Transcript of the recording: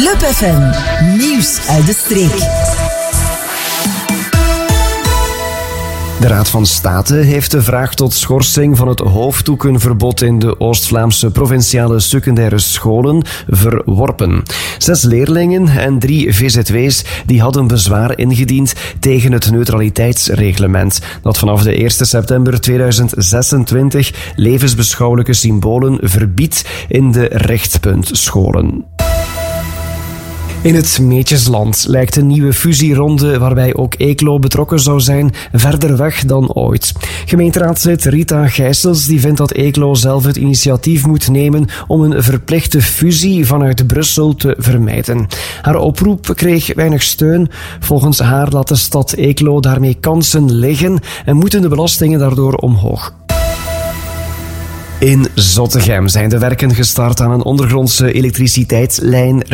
Club FM. Nieuws uit de streek. De Raad van State heeft de vraag tot schorsing van het hoofddoekenverbod in de Oost-Vlaamse provinciale secundaire scholen verworpen. 6 leerlingen en 3 VZW's die hadden bezwaar ingediend tegen het neutraliteitsreglement, dat vanaf de 1 september 2026 levensbeschouwelijke symbolen verbiedt in de rechtspuntscholen. In het Meetjesland lijkt een nieuwe fusieronde waarbij ook Eeklo betrokken zou zijn verder weg dan ooit. Gemeenteraadslid Rita Gijsels die vindt dat Eeklo zelf het initiatief moet nemen om een verplichte fusie vanuit Brussel te vermijden. Haar oproep kreeg weinig steun. Volgens haar laat de stad Eeklo daarmee kansen liggen en moeten de belastingen daardoor omhoog. In Zottegem zijn de werken gestart aan een ondergrondse elektriciteitslijn